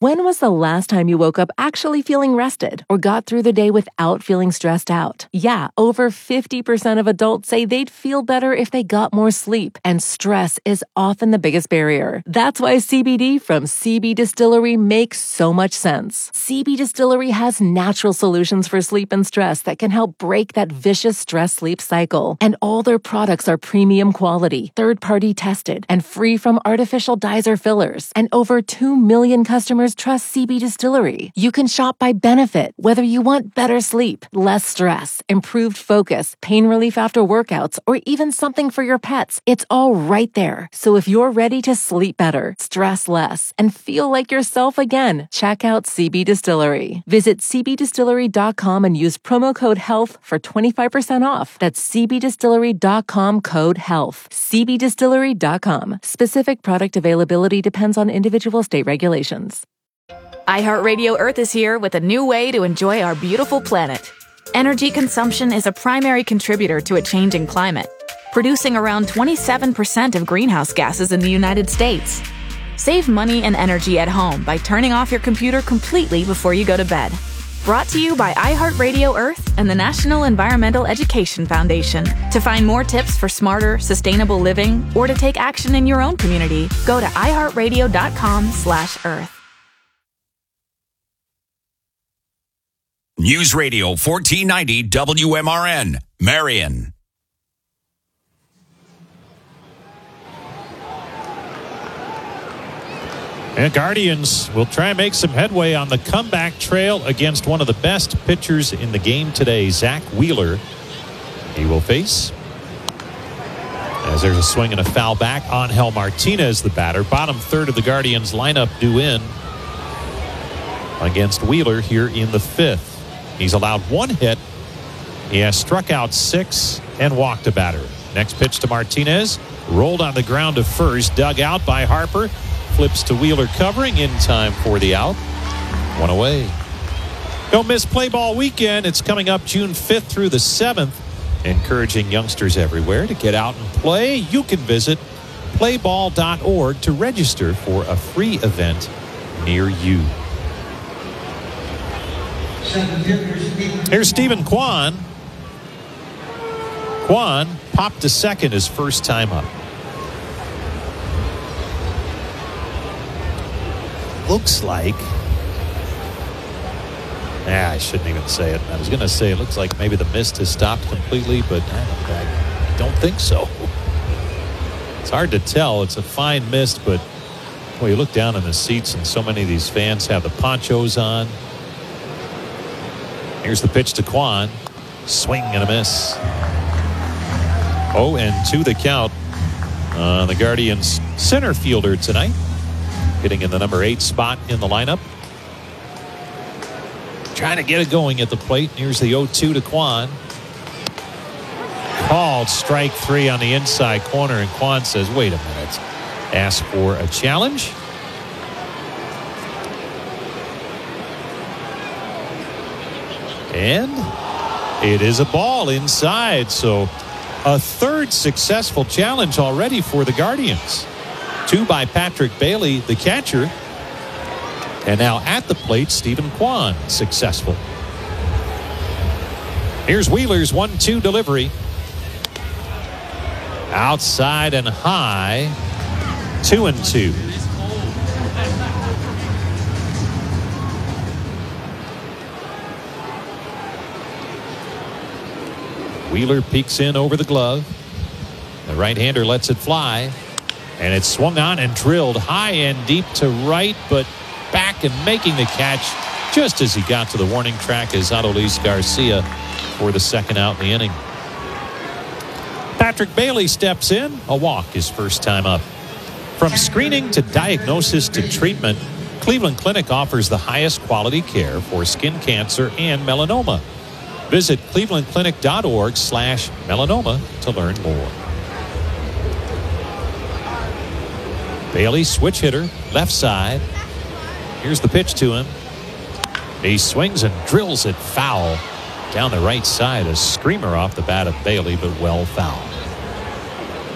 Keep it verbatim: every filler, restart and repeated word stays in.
When was the last time you woke up actually feeling rested or got through the day without feeling stressed out? Yeah, over fifty percent of adults say they'd feel better if they got more sleep, and stress is often the biggest barrier. That's why C B D from C B Distillery makes so much sense. C B Distillery has natural solutions for sleep and stress that can help break that vicious stress-sleep cycle. And all their products are premium quality, third-party tested, and free from artificial dyes or fillers. And over two million customers trust C B Distillery. You can shop by benefit, whether you want better sleep, less stress, improved focus, pain relief after workouts, or even something for your pets. It's all right there. So if you're ready to sleep better, stress less, and feel like yourself again, check out C B Distillery. Visit c b distillery dot com and use promo code HEALTH for twenty-five percent off. That's c b distillery dot com code HEALTH. c b distillery dot com. Specific product availability depends on individual state regulations. iHeartRadio Earth is here with a new way to enjoy our beautiful planet. Energy consumption is a primary contributor to a changing climate, producing around twenty-seven percent of greenhouse gases in the United States. Save money and energy at home by turning off your computer completely before you go to bed. Brought to you by iHeartRadio Earth and the National Environmental Education Foundation. To find more tips for smarter, sustainable living, or to take action in your own community, go to i heart radio dot com slash earth. News Radio fourteen ninety W M R N, Marion. And Guardians will try and make some headway on the comeback trail against one of the best pitchers in the game today, Zach Wheeler. He will face, as there's a swing and a foul back, Angel Martinez, the batter. Bottom third of the Guardians lineup due in against Wheeler here in the fifth. He's allowed one hit. He has struck out six and walked a batter. Next pitch to Martinez. Rolled on the ground to first. Dug out by Harper. Flips to Wheeler covering in time for the out. One away. Don't miss Play Ball Weekend. It's coming up June fifth through the seventh. Encouraging youngsters everywhere to get out and play. You can visit play ball dot org to register for a free event near you. Here's Stephen Kwan. Kwan popped to second his first time up. Looks like, yeah, I shouldn't even say it. I was going to say it looks like maybe the mist has stopped completely, but I don't think so. It's hard to tell. It's a fine mist, but boy, you look down in the seats and so many of these fans have the ponchos on. Here's the pitch to Kwan. Swing and a miss. oh and two the count on the Guardians center fielder tonight. Hitting in the number eight spot in the lineup. Trying to get it going at the plate. Here's the oh two to Kwan. Called strike three on the inside corner, and Kwan says, wait a minute. Ask for a challenge. And it is a ball inside. So a third successful challenge already for the Guardians. Two by Patrick Bailey, the catcher. And now at the plate, Stephen Kwan, successful. Here's Wheeler's one two delivery. Outside and high. Two and two. Wheeler peeks in over the glove. The right-hander lets it fly. And it's swung on and drilled high and deep to right, but back and making the catch just as he got to the warning track is Adolis Garcia for the second out in the inning. Patrick Bailey steps in. A walk his first time up. From screening to diagnosis to treatment, Cleveland Clinic offers the highest quality care for skin cancer and melanoma. Visit cleveland clinic dot org slash melanoma to learn more. Bailey, switch hitter, left side. Here's the pitch to him. He swings and drills it foul down the right side. A screamer off the bat of Bailey, but well foul.